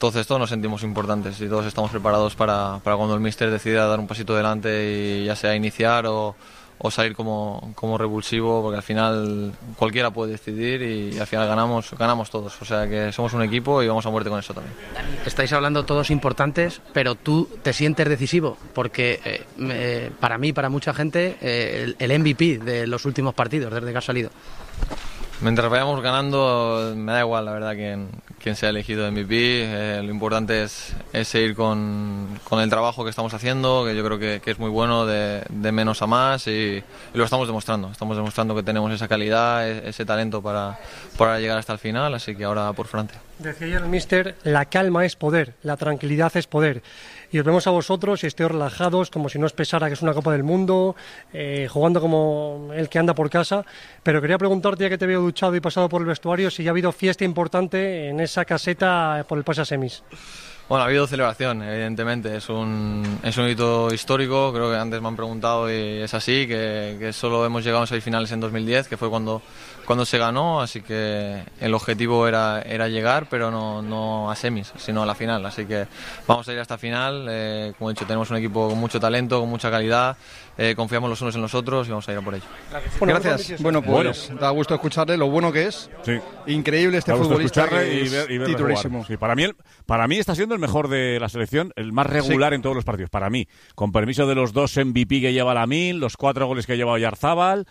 Entonces todos nos sentimos importantes y todos estamos preparados para cuando el míster decida dar un pasito adelante y ya sea iniciar o salir como revulsivo, porque al final cualquiera puede decidir y al final ganamos todos. O sea que somos un equipo y vamos a muerte con eso también. Estáis hablando todos importantes, pero tú te sientes decisivo, porque para mí, para mucha gente, el MVP de los últimos partidos, desde que has salido. Mientras vayamos ganando, me da igual, la verdad, quién sea elegido MVP. Lo importante es seguir con el trabajo que estamos haciendo, que yo creo que es muy bueno, de menos a más, y lo estamos demostrando. Estamos demostrando que tenemos esa calidad, ese talento para llegar hasta el final, así que ahora por Francia. Decía ayer el míster, la calma es poder, la tranquilidad es poder. Y os vemos a vosotros y estéis relajados, como si no os pesara que es una Copa del Mundo, jugando como el que anda por casa. Pero quería preguntarte, ya que te veo duchado y pasado por el vestuario, si ya ha habido fiesta importante en esa caseta por el pase a semis. Bueno, ha habido celebración, evidentemente, es un hito histórico, creo que antes me han preguntado y es así, que solo hemos llegado a semifinales en 2010, que fue cuando se ganó, así que el objetivo era llegar, pero no a semis, sino a la final, así que vamos a ir hasta final, como he dicho, tenemos un equipo con mucho talento, con mucha calidad, confiamos los unos en los otros y vamos a ir a por ello. Gracias. Bueno, pues da gusto escucharle lo bueno que es. Sí. Increíble este futbolista que es titularísimo. Sí, para mí está siendo el mejor de la selección, el más regular en todos los partidos, para mí. Con permiso de los 2 MVP que lleva Lamine, los 4 goles que ha llevado Oyarzabal,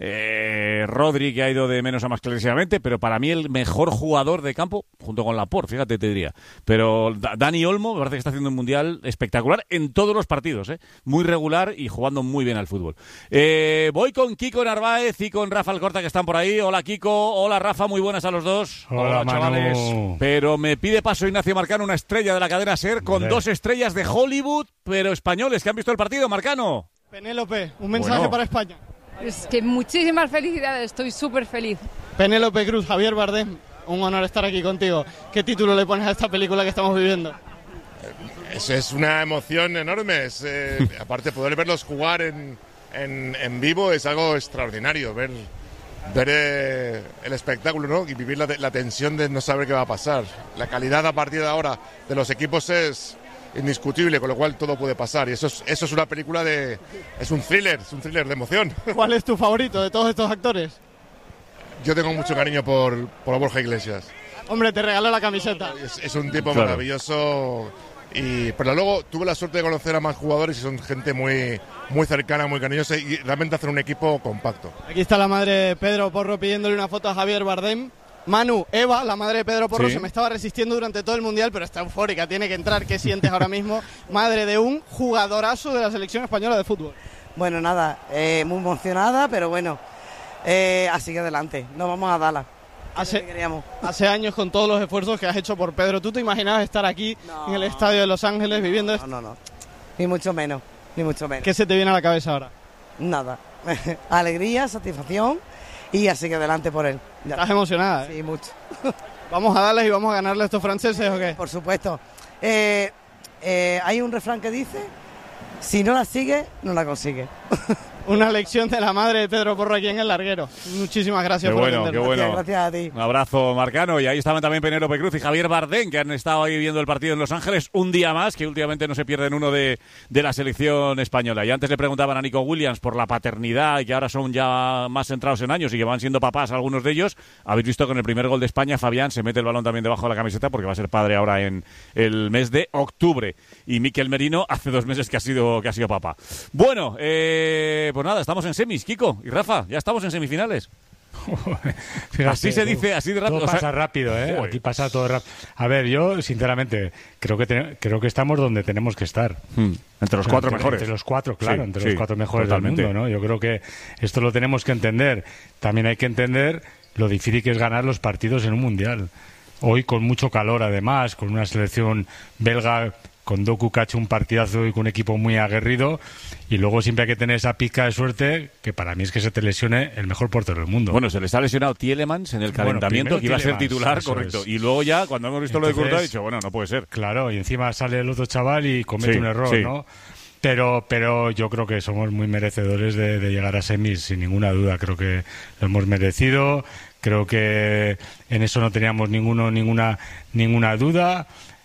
Rodri, que ha ido de menos a más clarísimamente, pero para mí el mejor jugador de campo, junto con Laporte, fíjate, te diría. Pero Dani Olmo me parece que está haciendo un mundial espectacular en todos los partidos, muy regular y jugando muy bien al fútbol. Voy con Kiko Narváez y con Rafa Alcorta, que están por ahí. Hola Kiko, hola Rafa, muy buenas a los dos. Hola chavales. Pero me pide paso Ignacio Marcano, una estrella de la cadena SER, con 2 estrellas de Hollywood, pero españoles que han visto el partido. Marcano. Penélope, un mensaje para España. Es que muchísimas felicidades, estoy súper feliz. Penélope Cruz, Javier Bardem, un honor estar aquí contigo. ¿Qué título le pones a esta película que estamos viviendo? Es una emoción enorme, aparte poder verlos jugar en vivo es algo extraordinario, ver el espectáculo, ¿no? Y vivir la tensión de no saber qué va a pasar. La calidad a partir de ahora de los equipos es indiscutible, con lo cual todo puede pasar, y eso es una película es un thriller de emoción. ¿Cuál es tu favorito de todos estos actores? Yo tengo mucho cariño por Borja Iglesias. Hombre, te regalo la camiseta. Es un tipo maravilloso, pero luego tuve la suerte de conocer a más jugadores y son gente muy, muy cercana, muy cariñosa, y realmente hacen un equipo compacto. Aquí está la madre de Pedro Porro pidiéndole una foto a Javier Bardem. Manu, Eva, la madre de Pedro Porro, se me estaba resistiendo durante todo el Mundial, pero está eufórica, tiene que entrar. ¿Qué sientes ahora mismo? Madre de un jugadorazo de la selección española de fútbol. Bueno, nada, muy emocionada, pero bueno, así que adelante, no vamos a darla. Hace años, con todos los esfuerzos que has hecho por Pedro, ¿tú te imaginabas estar aquí en el estadio de Los Ángeles viviendo esto? No, ni mucho menos. ¿Qué se te viene a la cabeza ahora? Nada, alegría, satisfacción y así que adelante por él. Ya. ¿Estás emocionada? Sí, mucho. ¿Vamos a darles y vamos a ganarle a estos franceses o qué? Por supuesto. Hay un refrán que dice, si no la sigue, no la consigue. Una lección de la madre de Pedro Porro aquí en El Larguero. Muchísimas gracias por atendernos. Qué bueno. Gracias a ti. Un abrazo, Marcano. Y ahí estaban también Penélope Cruz y Javier Bardem, que han estado ahí viendo el partido en Los Ángeles un día más, que últimamente no se pierden uno de la selección española. Y antes le preguntaban a Nico Williams por la paternidad y que ahora son ya más centrados en años y que van siendo papás algunos de ellos. Habéis visto que en el primer gol de España Fabián se mete el balón también debajo de la camiseta porque va a ser padre ahora en el mes de octubre. Y Mikel Merino hace 2 meses que ha sido papá. Bueno, pues nada, estamos en semis, Kiko y Rafa, ya estamos en semifinales. Fíjate, así se dice, así de rápido. Todo pasa rápido, ¿eh? Aquí pasa todo rápido. A ver, yo, sinceramente, creo que estamos donde tenemos que estar. Entre los 4 mejores. Entre los 4, claro, sí, entre los 4 mejores totalmente. del mundo, ¿no? Yo creo que esto lo tenemos que entender. También hay que entender lo difícil que es ganar los partidos en un mundial. Hoy con mucho calor, además, con una selección belga, con Doku que ha hecho un partidazo y con un equipo muy aguerrido, y luego siempre hay que tener esa pizca de suerte, que para mí es que se te lesione el mejor portero del mundo. Bueno, se les ha lesionado Tielemans en el calentamiento, que iba a ser titular, correcto. Y luego ya, cuando hemos visto lo de Courtois, he dicho, bueno, no puede ser. Claro, y encima sale el otro chaval y comete un error, ¿no? Pero yo creo que somos muy merecedores de llegar a semis, sin ninguna duda. Creo que lo hemos merecido. Creo que en eso no teníamos ninguna duda.